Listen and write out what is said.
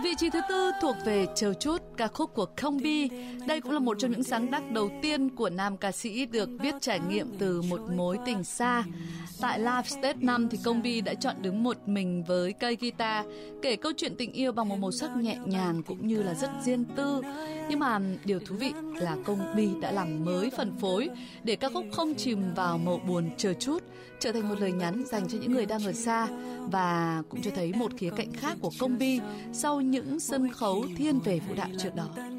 Vị trí thứ tư thuộc về Chờ Chút, ca khúc của Công Bi. Đây cũng là một trong những sáng tác đầu tiên của nam ca sĩ được viết trải nghiệm từ một mối tình xa. Tại Live Stage 5 thì Công Bi đã chọn đứng một mình với cây guitar, kể câu chuyện tình yêu bằng một màu sắc nhẹ nhàng cũng như là rất riêng tư. Nhưng mà điều thú vị là Công Bi đã làm mới phần phối để ca khúc không chìm vào màu buồn chờ chút, trở thành một lời nhắn dành cho những người đang ở xa, và cũng cho thấy một khía cạnh khác của Công Bi sau những sân khấu thiên về vũ đạo trước đó.